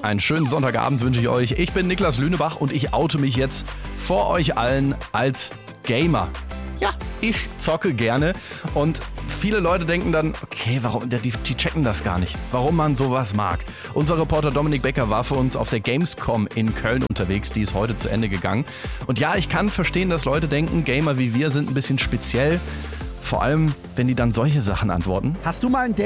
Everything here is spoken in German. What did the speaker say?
Einen schönen Sonntagabend wünsche ich euch. Ich bin Niklas Lünebach und ich oute mich jetzt vor euch allen als Gamer. Ja, ich zocke gerne und viele Leute denken dann, okay, warum, die checken das gar nicht, warum man sowas mag. Unser Reporter Dominik Becker war für uns auf der Gamescom in Köln unterwegs, die ist heute zu Ende gegangen. Und ja, ich kann verstehen, dass Leute denken, Gamer wie wir sind ein bisschen speziell, vor allem, wenn die dann solche Sachen antworten. Hast du mal ein